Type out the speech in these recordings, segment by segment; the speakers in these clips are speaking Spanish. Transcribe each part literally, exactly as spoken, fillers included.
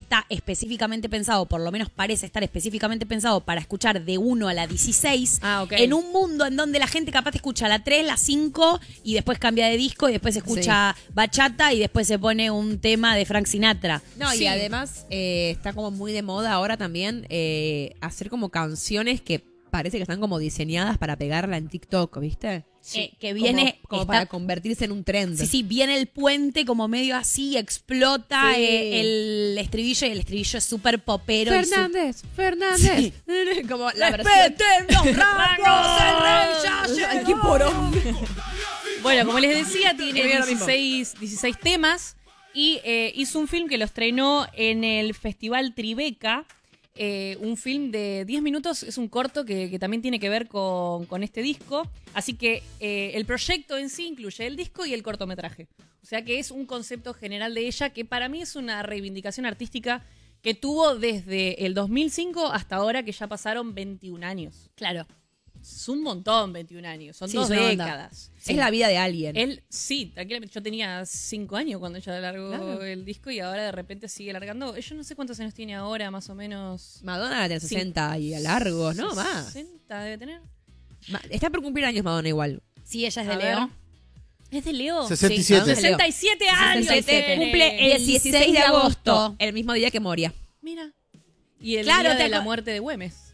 está específicamente pensado, por lo menos parece estar específicamente pensado para escuchar de uno a la dieciséis, Ah, ok. en un mundo en donde la gente capaz escucha la tres, la cinco y después cambia de disco y después escucha bachata y después se pone un tema de Frank Sinatra. No, Sí. y además eh, está como muy de moda ahora también eh, hacer como canciones que parece que están como diseñadas para pegarla en TikTok, ¿viste? Eh, que viene Como, como está- para convertirse en un trend. Sí, sí, viene el puente como medio así, explota Sí. eh, el estribillo y el estribillo es súper popero. y su- Fernández, Fernández. Como la versión... ¡Respeten los rangos! ¡El rey ya Ay, llegó! qué porón. Bueno, como les decía, tiene Olvidé lo mismo. dieciséis, dieciséis temas y eh, hizo un film que lo estrenó en el Festival Tribeca. Eh, un film de diez minutos, es un corto que, que también tiene que ver con, con este disco. Así que eh, el proyecto en sí incluye el disco y el cortometraje. O sea que es un concepto general de ella que para mí es una reivindicación artística que tuvo desde el dos mil cinco hasta ahora, que ya pasaron veintiún años. Claro. Es un montón, veintiún años. Son Sí, dos es una banda. décadas. Es la vida de alguien. Él, sí, tranquilamente. Yo tenía cinco años cuando ella largó Claro. el disco y ahora de repente sigue largando. Yo no sé cuántos años tiene ahora, más o menos. Madonna tiene Sí. sesenta y a largo, ¿no? Más. sesenta debe tener. Ma- Está por cumplir años Madonna igual. Sí, ella es A de ver. Leo. ¿Es de Leo? sesenta y Sí, siete. ¿no? sesenta y siete años. sesenta y siete. tiene. Cumple el dieciséis de agosto, el mismo día que Moria. Mira. Y el Claro, día te de la acu- muerte de Güemes.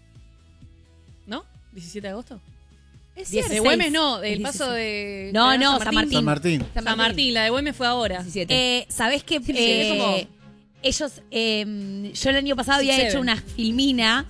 ¿No? ¿diecisiete de agosto? Es Diez- De Seis. Güemes no, del El paso de. No, ¿era no, San Martín. San Martín. San Martín, la de Güemes fue ahora. diecisiete. Eh, ¿Sabés qué? Sí, sí, Eh, es como- ellos, eh, yo el año pasado Six, había seven. hecho una filmina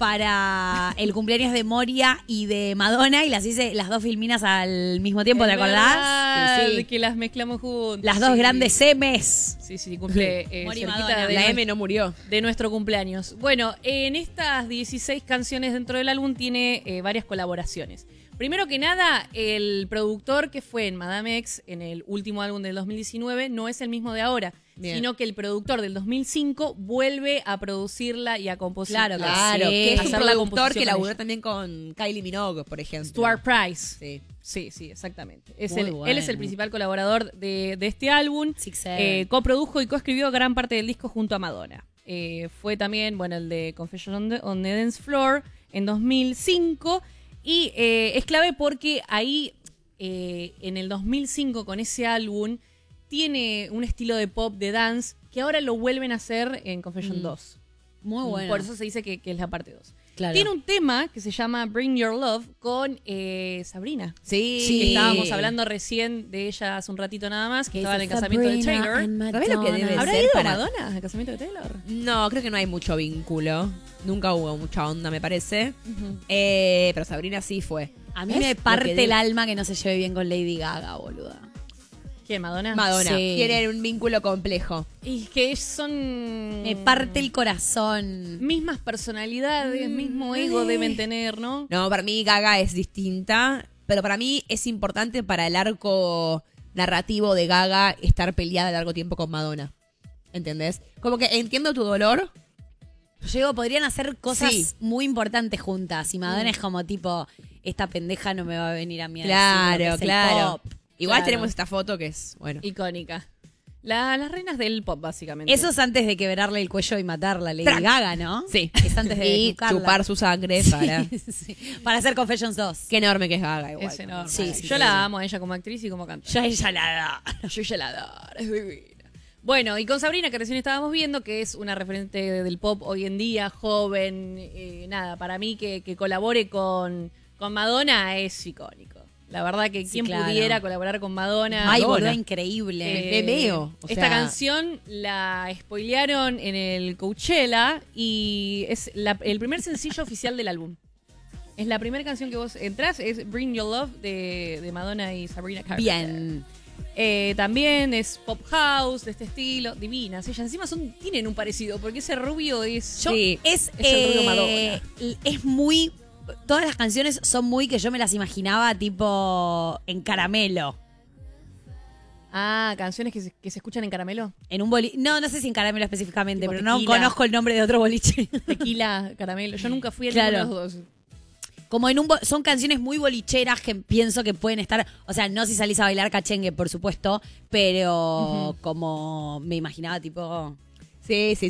para el cumpleaños de Moria y de Madonna y las hice las dos filminas al mismo tiempo, ¿te Es acordás? verdad, Sí, sí. que las mezclamos juntos. Las dos sí. grandes M's. Sí, sí, cumple eh, Mori y cerquita Madonna. de, la nues- M no murió. de nuestro cumpleaños. Bueno, en estas dieciséis canciones dentro del álbum tiene eh, varias colaboraciones. Primero que nada, el productor que fue en Madame X en el último álbum del dos mil diecinueve no es el mismo de ahora, Bien. sino que el productor del dos mil cinco vuelve a producirla y a componerla. Claro, Claro, Sí. que es un Hacer la productor composición que con laburó ella. también con Kylie Minogue, por ejemplo. Stuart Price. Sí. Sí, sí, exactamente. Es Muy el- bueno. Él es el principal colaborador de, de este álbum. Six, seven. Eh, coprodujo y coescribió gran parte del disco junto a Madonna. Eh, fue también, bueno, el de Confession on the, on the Dance Floor en dos mil cinco. Y eh, es clave porque ahí, eh, en el dos mil cinco, con ese álbum, tiene un estilo de pop, de dance, que ahora lo vuelven a hacer en Confession Mm. dos. Muy bueno. Por eso se dice que, que es la parte dos. Claro. Tiene un tema que se llama Bring Your Love con eh, Sabrina. Sí. Que estábamos hablando recién de ella hace un ratito nada más, que estaba en el Esa casamiento de Sabrina Taylor. and ¿Sabés lo que debe ¿Habrá ser ido para- Madonna al casamiento de Taylor? No, creo que no hay mucho vínculo. Nunca hubo mucha onda, me parece. Eh, pero Sabrina sí fue. A mí Es me lo que parte debe- el alma que no se lleve bien con Lady Gaga, boluda. ¿Quién, Madonna? Madonna. Sí. Tienen un vínculo complejo. Y que son... Me parte el corazón. Mismas personalidades, mismo ego deben tener, ¿no? No, para mí Gaga es distinta, pero para mí es importante para el arco narrativo de Gaga estar peleada a largo tiempo con Madonna. ¿Entendés? Como que entiendo tu dolor. Yo digo, podrían hacer cosas Sí. muy importantes juntas. Y Madonna es como tipo, esta pendeja no me va a venir a mí a decir Claro, lo que es el claro. pop. Igual Claro. tenemos esta foto que es, bueno. Icónica. La- las reinas del pop, básicamente. Eso es antes de quebrarle el cuello y matarla, Lady Trac. Gaga, ¿no? Sí. Es antes de Y desnucarla. chupar su sangre para... Sí, sí. Para hacer Confessions dos. Qué enorme que es Gaga igual. Es enorme. Sí, sí, Yo sí, la sí. amo a ella como actriz y como cantante. Ya ella la da. Yo ya la adoro, es divina. Bueno, y con Sabrina, que recién estábamos viendo, que es una referente del pop hoy en día, joven, eh, nada, para mí que, que colabore con, con Madonna es icónico. La verdad que Sí, quien claro. pudiera colaborar con Madonna. Ay, Madonna. boluda, increíble. Eh, Memeo, o esta sea- canción la spoilearon en el Coachella y es la- el primer sencillo oficial del álbum. Es la primera canción que vos entrás, es Bring Your Love de, de Madonna y Sabrina Carpenter. Bien. Eh, también es pop house de este estilo, divinas. Ellas encima son, tienen un parecido, porque ese rubio es. Yo, Sí, es, es el rubio eh, es muy. Todas las canciones son muy que yo me las imaginaba tipo en caramelo. Ah, canciones que se, que se escuchan en caramelo. En un boliche. No, no sé si en caramelo específicamente, Tipo pero no tequila. conozco el nombre de otro boliche. Tequila, caramelo. Yo nunca fui a Claro. ninguno de los dos. Como en un bo- son canciones muy bolicheras que pienso que pueden estar, o sea, no si salís a bailar cachengue, por supuesto, pero como me imaginaba tipo Sí, sí,